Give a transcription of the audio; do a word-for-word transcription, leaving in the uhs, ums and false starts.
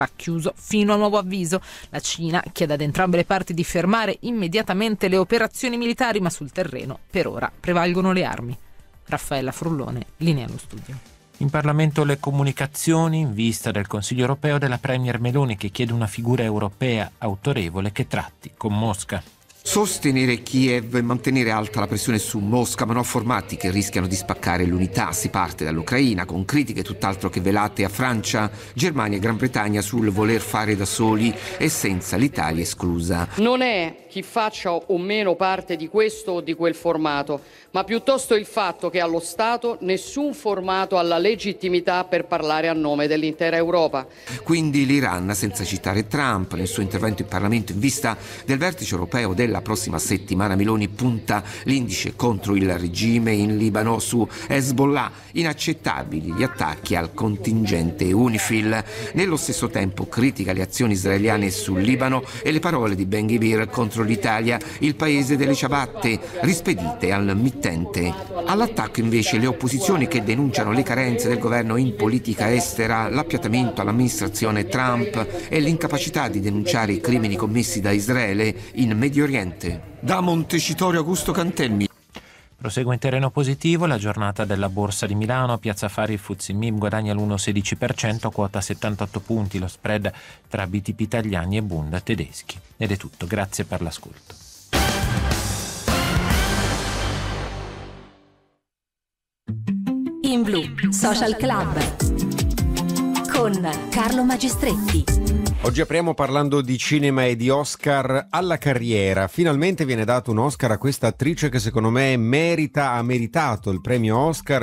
ha chiuso fino a nuovo avviso. La Cina chiede ad entrambe le parti di fermare immediatamente le operazioni militari, ma sul terreno per ora prevalgono le armi. Raffaella Frullone, linea allo studio. In Parlamento le comunicazioni in vista del Consiglio europeo della Premier Meloni, che chiede una figura europea autorevole che tratti con Mosca. Sostenere Kiev e mantenere alta la pressione su Mosca, ma non formati che rischiano di spaccare l'unità. Si parte dall'Ucraina con critiche tutt'altro che velate a Francia, Germania e Gran Bretagna sul voler fare da soli e senza l'Italia esclusa. Non è chi faccia o meno parte di questo o di quel formato, ma piuttosto il fatto che allo Stato nessun formato ha la legittimità per parlare a nome dell'intera Europa. Quindi l'Iran, senza citare Trump, nel suo intervento in Parlamento in vista del vertice europeo della prossima settimana, Meloni punta l'indice contro il regime in Libano su Hezbollah. Inaccettabili gli attacchi al contingente UNIFIL. Nello stesso tempo critica le azioni israeliane sul Libano e le parole di Ben Gvir contro l'Italia, il paese delle ciabatte, rispedite al mittente. All'attacco invece le opposizioni che denunciano le carenze del governo in politica estera, l'appiattamento all'amministrazione Trump e l'incapacità di denunciare i crimini commessi da Israele in Medio Oriente. Da Montecitorio Augusto Cantelmi. Prosegue in terreno positivo la giornata della Borsa di Milano. Piazza Affari il F T S E M I B guadagna l'uno virgola sedici per cento, quota settantotto punti, lo spread tra B T P italiani e Bund tedeschi. Ed è tutto, grazie per l'ascolto. In Blu Social Club con Carlo Magistretti. Oggi apriamo parlando di cinema e di Oscar alla carriera. Finalmente viene dato un Oscar a questa attrice che secondo me merita, ha meritato il premio Oscar.